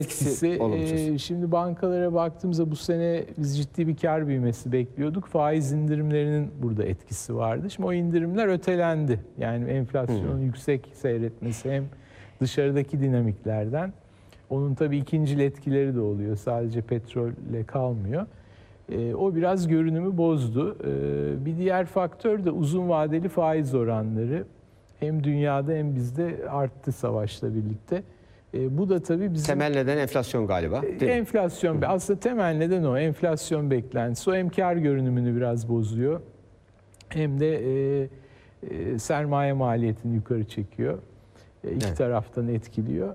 etkisi olumsuz. Şimdi bankalara baktığımızda bu sene biz ciddi bir kar büyümesi bekliyorduk. Faiz indirimlerinin burada etkisi vardı. Şimdi o indirimler ötelendi. Yani enflasyonun yüksek seyretmesi hem dışarıdaki dinamiklerden. Onun tabii ikincil etkileri de oluyor. Sadece petrolle kalmıyor. O biraz görünümü bozdu. Bir diğer faktör de uzun vadeli faiz oranları. Hem dünyada hem bizde arttı savaşla birlikte. Bu da tabii bizim... Temel neden enflasyon galiba. Enflasyon. Aslında temel neden o. Enflasyon beklentisi. O hem kar görünümünü biraz bozuyor. Hem de sermaye maliyetini yukarı çekiyor. İki taraftan etkiliyor.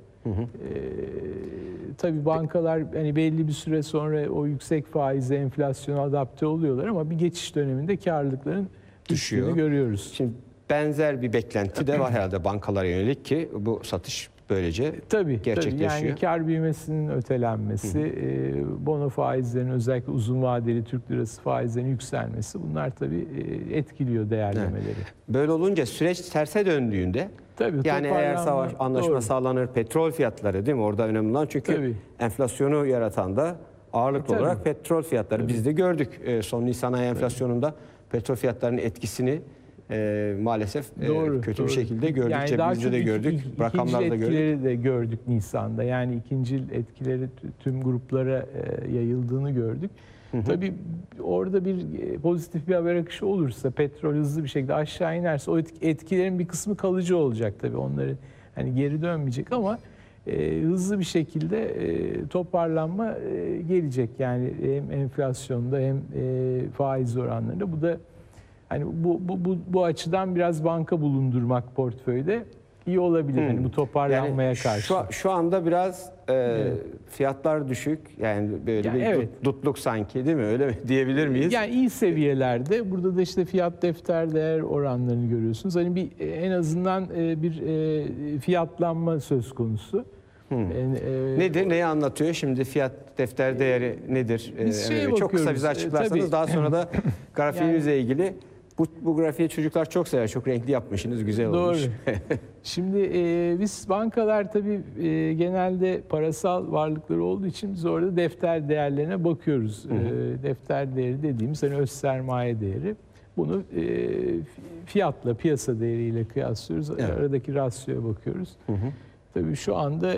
Tabii bankalar hani belli bir süre sonra o yüksek faize, enflasyona adapte oluyorlar ama bir geçiş döneminde karlılıkların düşüşünü görüyoruz. Şimdi benzer bir beklenti de var herhalde bankalara yönelik ki bu satış böylece gerçekleşiyor. Yani kar büyümesinin ötelenmesi, bono faizlerinin özellikle uzun vadeli Türk lirası faizlerinin yükselmesi bunlar tabii etkiliyor değerlemeleri. Evet. Böyle olunca süreç terse döndüğünde yani eğer savaş anlaşma sağlanır, petrol fiyatları değil mi? Orada önemli olan çünkü enflasyonu yaratan da ağırlıklı olarak petrol fiyatları. Biz de gördük son Nisan ayı enflasyonunda petrol fiyatlarının etkisini maalesef kötü bir şekilde gördük. Yani cebimizde de gördük, rakamlarda da gördük. etkileri de gördük Nisan'da. Yani ikincil etkileri tüm gruplara yayıldığını gördük. Tabii orada bir pozitif bir haber akışı olursa, petrol hızlı bir şekilde aşağı inerse o etkilerin bir kısmı kalıcı olacak tabii. Onları hani geri dönmeyecek ama hızlı bir şekilde toparlanma gelecek. Yani hem enflasyonda hem faiz oranlarında. Bu da hani bu açıdan biraz banka bulundurmak portföyde iyi olabilir. Yani bu toparlanmaya karşı. Şu anda biraz fiyatlar düşük. Yani böyle bir dutluk sanki değil mi? Öyle mi diyebilir miyiz? Yani iyi seviyelerde. Burada da işte fiyat defter değer oranlarını görüyorsunuz. Hani bir en azından bir fiyatlanma söz konusu. Nedir? Neyi anlatıyor? Şimdi fiyat defter değeri nedir? Çok kısa bize açıklarsanız daha sonra da grafiğinizle ilgili. Bu grafiği çocuklar çok sever. Çok renkli yapmışsınız. Güzel olmuş. Doğru. Şimdi biz bankalar tabii genelde parasal varlıkları olduğu için biz orada defter değerlerine bakıyoruz. Defter değeri dediğimiz hani öz sermaye değeri. Bunu fiyatla, piyasa değeriyle kıyaslıyoruz. Aradaki rasyoya bakıyoruz. Tabii şu anda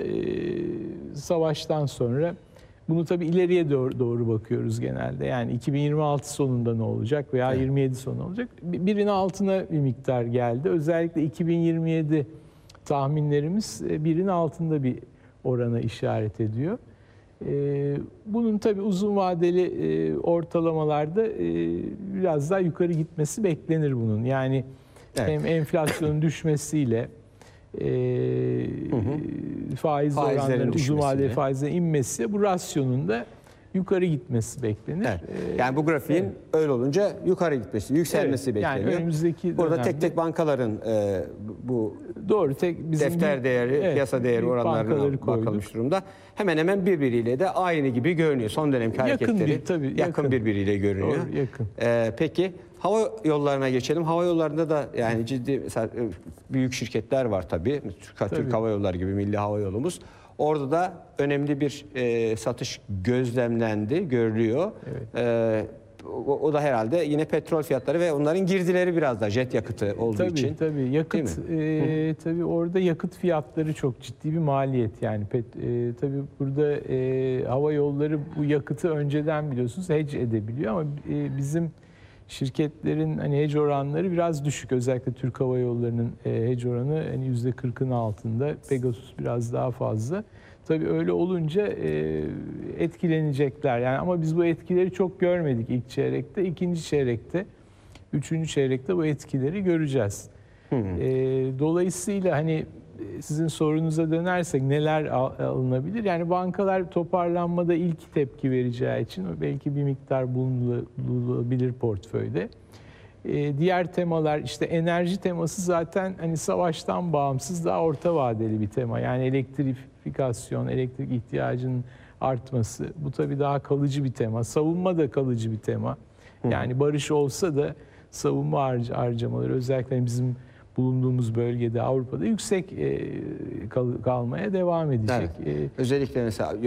savaştan sonra bunu tabii ileriye doğru bakıyoruz genelde. Yani 2026 sonunda ne olacak veya 27 sonu olacak. Birinin altına bir miktar geldi. Özellikle 2027 tahminlerimiz birinin altında bir orana işaret ediyor. Bunun tabii uzun vadeli ortalamalarda biraz daha yukarı gitmesi beklenir bunun. Yani hem enflasyonun düşmesiyle faiz oranlarının uzun vadeli faizle inmesi, bu rasyonun da yukarı gitmesi beklenir. Yani bu grafiğin öyle olunca yukarı gitmesi, yükselmesi bekleniyor. Yani önümüzdeki burada tek bankaların bu bizim defter değeri, piyasa değeri oranlarına bakılmış durumda. Hemen hemen birbiriyle de aynı gibi görünüyor. Son dönemki hareketleri yakın birbiriyle görünüyor. Doğru, yakın. Peki hava yollarına geçelim. Hava yollarında da yani ciddi mesela büyük şirketler var tabii. Türk Hava Yolları gibi Milli Hava Yolumuz. Orada da önemli bir satış gözlemlendi, görülüyor. O da herhalde yine petrol fiyatları ve onların girdileri biraz da jet yakıtı olduğu için. Tabii yakıt tabii orada yakıt fiyatları çok ciddi bir maliyet yani. Tabii burada hava yolları bu yakıtı önceden biliyorsunuz hedge edebiliyor ama bizim şirketlerin hani hedge oranları biraz düşük. Özellikle Türk Hava Yolları'nın hedge oranı hani %40'ın altında. Pegasus biraz daha fazla. Tabii öyle olunca etkilenecekler. Yani ama biz bu etkileri çok görmedik ilk çeyrekte. İkinci çeyrekte, üçüncü çeyrekte bu etkileri göreceğiz. Dolayısıyla hani sizin sorunuza dönersek neler alınabilir? Yani bankalar toparlanmada ilk tepki vereceği için belki bir miktar bulunabilir portföyde. Diğer temalar işte enerji teması zaten hani savaştan bağımsız daha orta vadeli bir tema. Yani elektrifikasyon, elektrik ihtiyacının artması bu tabii daha kalıcı bir tema. Savunma da kalıcı bir tema. Yani barış olsa da savunma harcamaları özellikle bizim bulunduğumuz bölgede, Avrupa'da yüksek kalmaya devam edecek. Evet. Özellikle mesela